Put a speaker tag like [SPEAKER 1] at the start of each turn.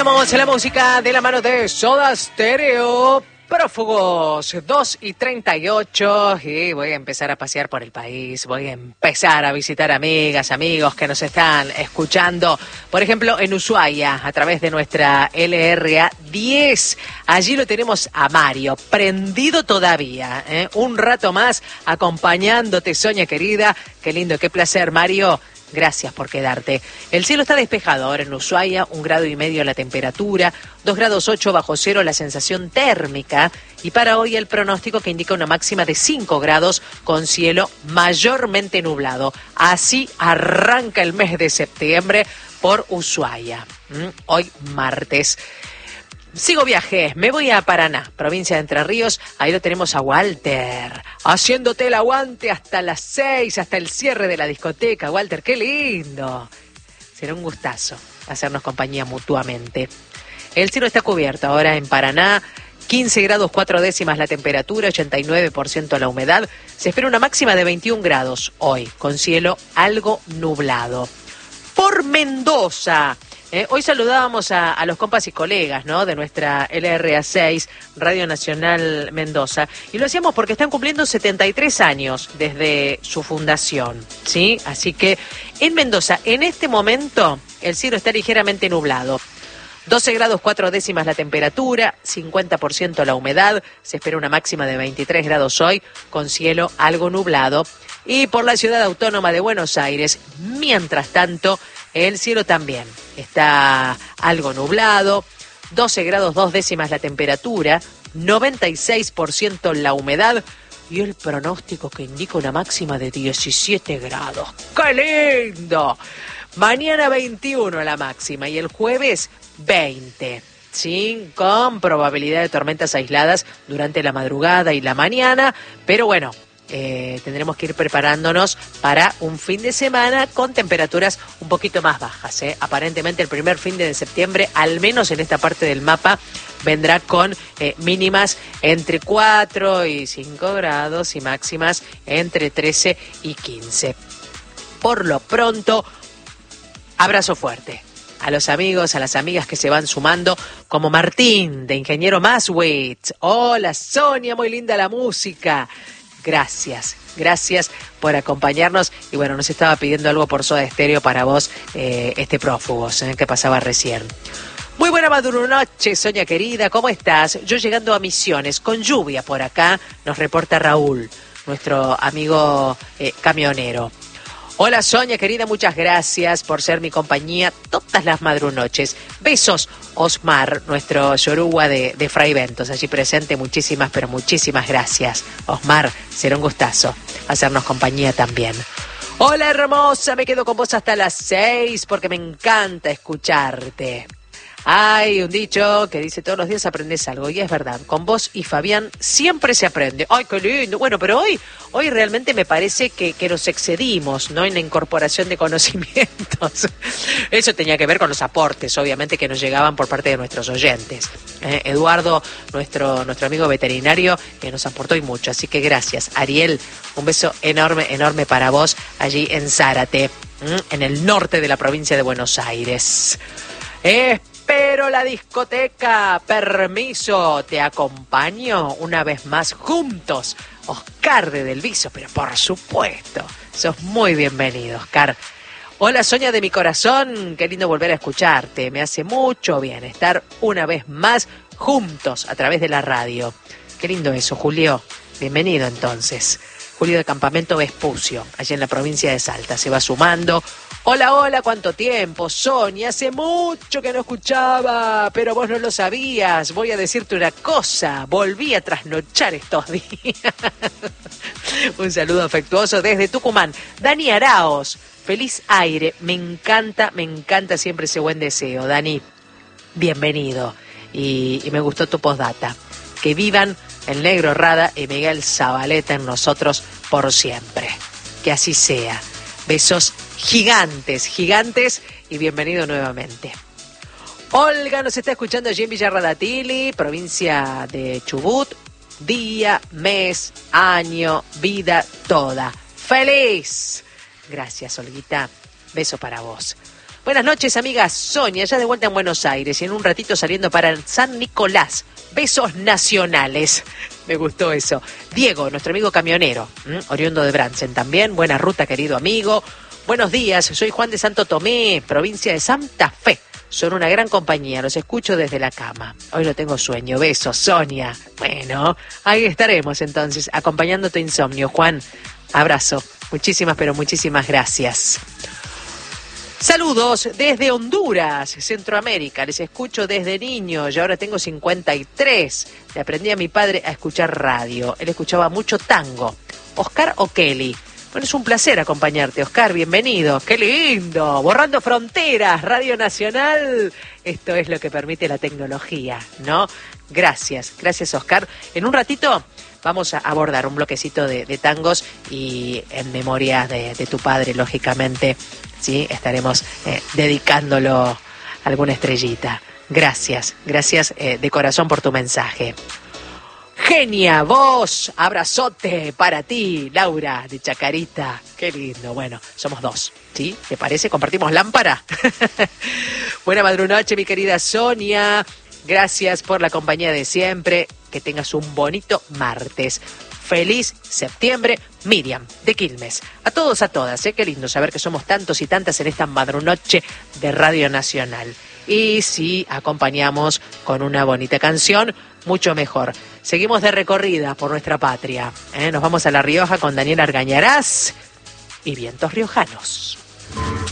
[SPEAKER 1] Teníamos la música de la mano de Soda Stereo, Prófugos, 2:38, y voy a empezar a pasear por el país, voy a empezar a visitar amigas, amigos que nos están escuchando, por ejemplo, en Ushuaia, a través de nuestra LRA 10. Allí lo tenemos a Mario, prendido todavía, un rato más acompañándote, Sonia querida. Qué lindo, qué placer, Mario. Gracias por quedarte. El cielo está despejado ahora en Ushuaia, 1,5 grados la temperatura, 2,8 grados bajo cero la sensación térmica, y para hoy el pronóstico que indica una máxima de 5 grados con cielo mayormente nublado. Así arranca el mes de septiembre por Ushuaia. Hoy martes. Sigo viaje, me voy a Paraná, provincia de Entre Ríos. Ahí lo tenemos a Walter, haciéndote el aguante hasta las 6, hasta el cierre de la discoteca. Walter, qué lindo. Será un gustazo hacernos compañía mutuamente. El cielo está cubierto ahora en Paraná, 15 grados 4 décimas la temperatura, 89% la humedad. Se espera una máxima de 21 grados hoy, con cielo algo nublado. Por Mendoza. Hoy saludábamos a los compas y colegas, ¿no?, de nuestra LRA 6, Radio Nacional Mendoza, y lo hacíamos porque están cumpliendo 73 años desde su fundación, ¿sí? Así que en Mendoza, en este momento, el cielo está ligeramente nublado. 12 grados 4 décimas la temperatura, 50% la humedad, se espera una máxima de 23 grados hoy, con cielo algo nublado. Y por la ciudad autónoma de Buenos Aires, mientras tanto, el cielo también está algo nublado, 12 grados 2 décimas la temperatura, 96% la humedad y el pronóstico que indica una máxima de 17 grados. ¡Qué lindo! Mañana 21 la máxima y el jueves 20, ¿sí? Con probabilidad de tormentas aisladas durante la madrugada y la mañana, pero bueno, tendremos que ir preparándonos para un fin de semana con temperaturas un poquito más bajas, Aparentemente el primer fin de septiembre, al menos en esta parte del mapa, vendrá con mínimas entre 4 y 5 grados y máximas entre 13 y 15. Por lo pronto, abrazo fuerte a los amigos, a las amigas que se van sumando, como Martín, de Ingeniero Maswitz. Hola, Sonia, muy linda la música. Gracias por acompañarnos. Y bueno, nos estaba pidiendo algo por Soda Stereo para vos, este Prófugos, que pasaba recién. Muy buena madrunoche, Sonia querida, ¿cómo estás? Yo llegando a Misiones, con lluvia por acá, nos reporta Raúl, nuestro amigo camionero. Hola Sonia querida, muchas gracias por ser mi compañía todas las madrunoches. Besos, Osmar, nuestro yoruba de Fray Bentos, allí presente. Muchísimas, pero muchísimas gracias. Osmar, será un gustazo hacernos compañía también. Hola hermosa, me quedo con vos hasta las 6 porque me encanta escucharte. Hay un dicho que dice: todos los días aprendes algo, y es verdad, con vos y Fabián siempre se aprende. ¡Ay, qué lindo! Bueno, pero hoy realmente me parece que nos excedimos, ¿no?, en la incorporación de conocimientos. Eso tenía que ver con los aportes, obviamente, que nos llegaban por parte de nuestros oyentes. Eduardo, nuestro amigo veterinario, que nos aportó y mucho, así que gracias. Ariel, un beso enorme para vos allí en Zárate, en el norte de la provincia de Buenos Aires. Pero la discoteca, permiso, te acompaño una vez más juntos. Oscar de Del Viso, pero por supuesto, sos muy bienvenido, Oscar. Hola Sonia de mi corazón, qué lindo volver a escucharte. Me hace mucho bien estar una vez más juntos a través de la radio. Qué lindo eso, Julio. Bienvenido entonces. Julio de Campamento Vespucio, allá en la provincia de Salta, se va sumando. Hola, ¿cuánto tiempo? Sonia, hace mucho que no escuchaba, pero vos no lo sabías. Voy a decirte una cosa, volví a trasnochar estos días. Un saludo afectuoso desde Tucumán. Dani Araos, feliz aire, me encanta siempre ese buen deseo. Dani, bienvenido. Y me gustó tu postdata. Que vivan el Negro Rada y Miguel Zabaleta en nosotros por siempre. Que así sea. Besos gigantes y bienvenido nuevamente. Olga nos está escuchando allí en Villarradatili, provincia de Chubut. Día, mes, año, vida toda. ¡Feliz! Gracias, Olguita. Beso para vos. Buenas noches, amiga Sonia, ya de vuelta en Buenos Aires y en un ratito saliendo para San Nicolás. Besos nacionales. Me gustó eso. Diego, nuestro amigo camionero, oriundo de Bransen también. Buena ruta, querido amigo. Buenos días, soy Juan de Santo Tomé, provincia de Santa Fe. Son una gran compañía, los escucho desde la cama. Hoy no tengo sueño. Besos, Sonia. Bueno, ahí estaremos entonces, acompañando tu insomnio, Juan. Abrazo. Muchísimas, pero muchísimas gracias. Saludos desde Honduras, Centroamérica. Les escucho desde niño. Yo ahora tengo 53. Le aprendí a mi padre a escuchar radio. Él escuchaba mucho tango. ¿Oscar o Kelly? Bueno, es un placer acompañarte, Oscar. Bienvenido. ¡Qué lindo! Borrando fronteras, Radio Nacional. Esto es lo que permite la tecnología, ¿no? Gracias, Oscar. En un ratito vamos a abordar un bloquecito de tangos y en memoria de tu padre, lógicamente, sí, estaremos dedicándolo a alguna estrellita. Gracias de corazón por tu mensaje. Genia, vos, abrazote para ti, Laura de Chacarita. Qué lindo, bueno, somos dos, ¿sí? ¿Te parece? ¿Compartimos lámpara? Buena madrunoche, mi querida Sonia. Gracias por la compañía de siempre. Que tengas un bonito martes. Feliz septiembre, Miriam, de Quilmes. A todos, a todas, qué lindo saber que somos tantos y tantas en esta madrunoche de Radio Nacional. Y si acompañamos con una bonita canción, mucho mejor. Seguimos de recorrida por nuestra patria. Nos vamos a La Rioja con Daniel Argañarás y Vientos Riojanos.